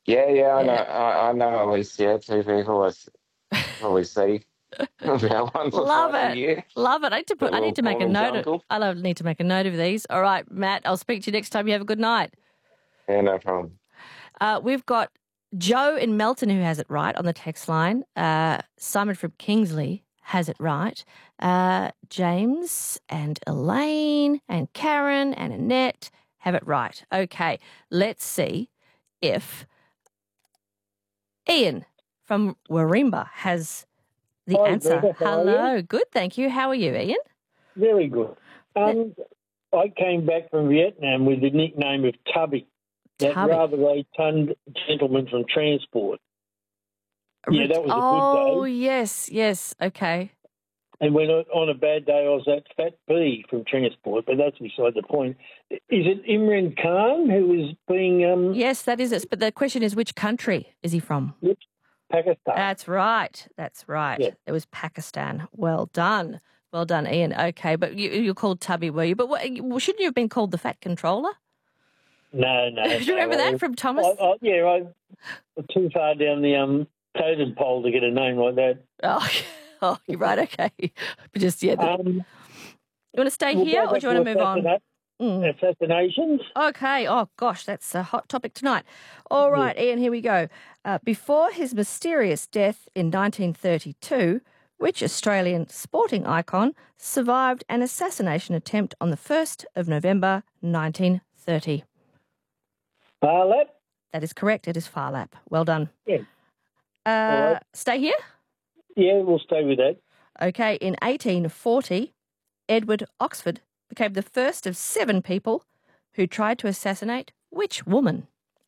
Yeah, yeah, I know. Yeah. I know at least, yeah, two people probably see about once or Love twice a it. year. Love it. That I need little to make a morning note of jungle. need to make a note of these. All right, Matt, I'll speak to you next time. You have a good night. Yeah, no problem. We've got Joe in Melton who has it right on the text line. Simon from Kingsley has it right. James and Elaine and Karen and Annette have it right. Okay, let's see if Ian from Warimba has the Hi, answer. Greta. How are you? Hello, good, thank you. How are you, Ian? Very good. I came back from Vietnam with the nickname of Tubby, that Tubby. rather rotund gentleman from transport. Yeah, that was a Oh, good day. yes, okay. And when on a bad day, I was that fat B from transport, but that's beside the point. Is it Imran Khan who was being... Yes, that is it. But the question is, which country is he from? Pakistan. That's right. Yeah. It was Pakistan. Well done. Well done, Ian. Okay, but you're called Tubby, were you? But shouldn't you have been called the Fat Controller? No. Do you remember that from Thomas? I'm too far down the totem pole to get a name like that. Oh, you're right. Okay. But just, yeah. You want to stay we'll here or do you want to move on? Assassinations? Okay. Oh, gosh, that's a hot topic tonight. All right, Ian, here we go. Before his mysterious death in 1932, which Australian sporting icon survived an assassination attempt on the 1st of November 1930? Phar Lap? That is correct. It is Phar Lap. Well done. Yeah. Right. Stay here? Yeah, we'll stay with that. Okay. In 1840, Edward Oxford became the first of 7 people who tried to assassinate which woman?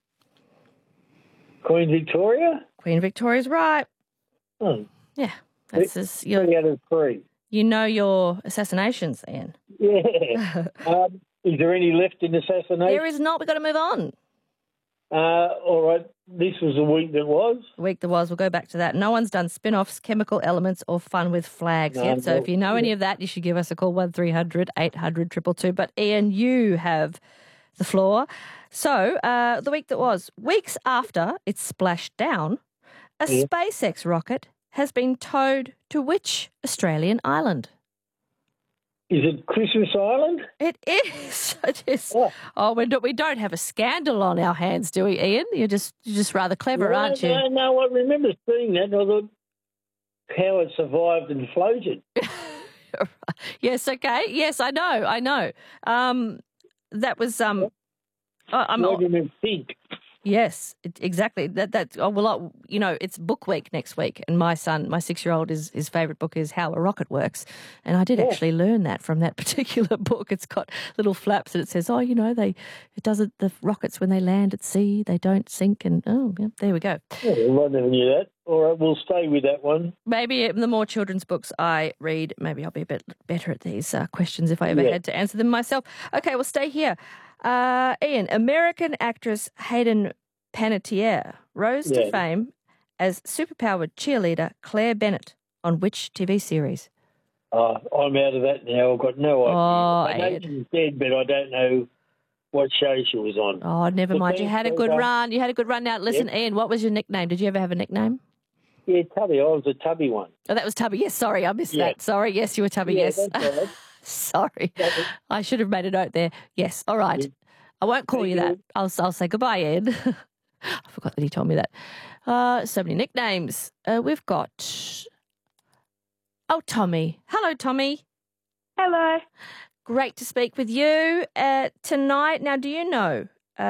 Queen Victoria? Queen Victoria's right. Oh. Yeah. That's just, 3 out of 3. You know your assassinations, Ian. Yeah. Is there any left in assassination? There is not. We've got to move on. All right. This was the week that was. The week that was. We'll go back to that. No one's done spin-offs, chemical elements or fun with flags yet. So if you know any of that, you should give us a call, 1300 800 222. But Ian, you have the floor. So the week that was, weeks after it splashed down, a SpaceX rocket has been towed to which Australian island? Is it Christmas Island? It is. It is. Oh, we don't have a scandal on our hands, do we, Ian? You're just rather clever, aren't you? No, I remember seeing that. I thought how it survived and floated. Yes, okay. Yes, I know. That was think. Yes, exactly. It's book week next week, and my son, my 6-year-old, his favourite book is How a Rocket Works, and I did actually learn that from that particular book. It's got little flaps, and it says, the rockets when they land at sea, they don't sink, and there we go. Yeah, I never knew that. All right, we'll stay with that one. Maybe the more children's books I read, maybe I'll be a bit better at these questions if I ever had to answer them myself. Okay, we'll stay here. Ian, American actress Hayden Panettiere rose to fame as superpowered cheerleader Claire Bennett on which TV series? I'm out of that now. I've got no idea. I know she's dead, but I don't know what show she was on. Oh, never mind. You had a good run. Now, listen, Ian, what was your nickname? Did you ever have a nickname? Yeah, Tubby. I was a Tubby one. Oh, that was Tubby. Yes, sorry, I missed that. Sorry, yes, you were Tubby, yes. That's all right. Sorry. I should have made a note there. Yes, all right. Yeah. I won't call you that. I'll say goodbye, Ian. I forgot that he told me that. So many nicknames. We've got... Oh, Tommy. Hello, Tommy. Hello. Great to speak with you tonight. Now, do you know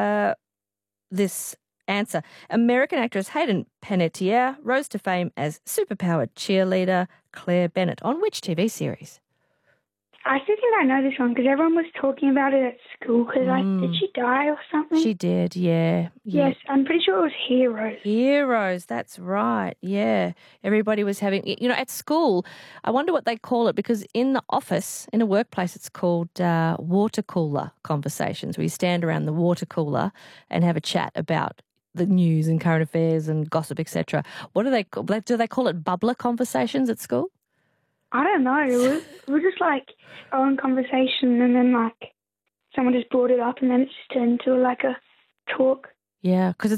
this answer? American actress Hayden Panettiere rose to fame as superpowered cheerleader Claire Bennett on which TV series? I still think I know this one because everyone was talking about it at school because did she die or something? She did, yeah. Yes, I'm pretty sure it was Heroes. Heroes, that's right, yeah. Everybody was having, at school, I wonder what they call it because in the office, in a workplace, it's called water cooler conversations where you stand around the water cooler and have a chat about the news and current affairs and gossip, etc. What do they call it bubbler conversations at school? I don't know. It was just like our own conversation and then like someone just brought it up and then it just turned into like a talk. Yeah, because